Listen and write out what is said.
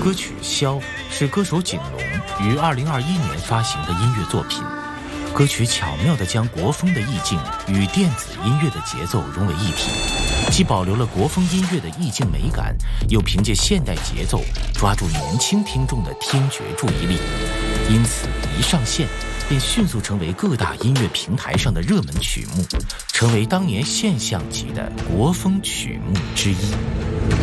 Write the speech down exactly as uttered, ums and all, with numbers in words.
歌曲《箫》是歌手景龙于二零二一年发行的音乐作品。歌曲巧妙地将国风的意境与电子音乐的节奏融为一体，既保留了国风音乐的意境美感，又凭借现代节奏抓住年轻听众的听觉注意力，因此一上线便迅速成为各大音乐平台上的热门曲目，成为当年现象级的国风曲目之一。